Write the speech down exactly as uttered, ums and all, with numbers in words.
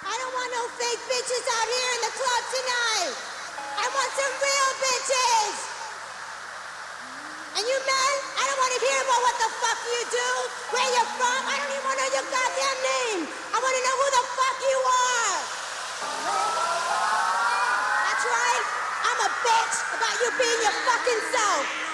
I don't want no fake bitches out here in the club tonight. I want some real bitches. And you men, I don't want to hear about what the fuck you do, where you're from. I don't even want to know your goddamn name. I want to know who the fuck you are. That's right. I'm a bitch about you being your fucking self.